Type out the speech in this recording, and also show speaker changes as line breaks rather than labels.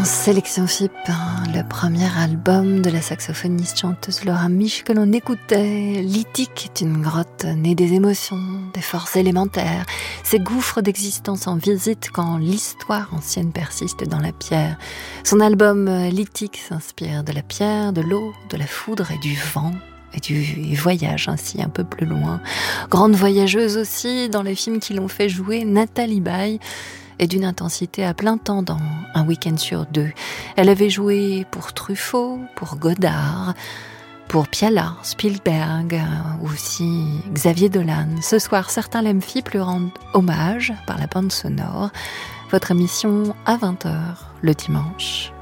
Sélection FIP, le premier album de la saxophoniste chanteuse Laura Mich que l'on écoutait. Lithique est une grotte née des émotions, des forces élémentaires, ces gouffres d'existence en visite quand l'histoire ancienne persiste dans la pierre. Son album Lithique s'inspire de la pierre, de l'eau, de la foudre et du vent. Et voyage ainsi un peu plus loin. Grande voyageuse aussi dans les films qui l'ont fait jouer, Nathalie Baye est d'une intensité à plein temps dans Un week-end sur deux. Elle avait joué pour Truffaut, pour Godard, pour Piala, Spielberg, ou aussi Xavier Dolan. Ce soir, certains l'aiment FIP lui rendent hommage par la bande sonore. Votre émission à 20h le dimanche.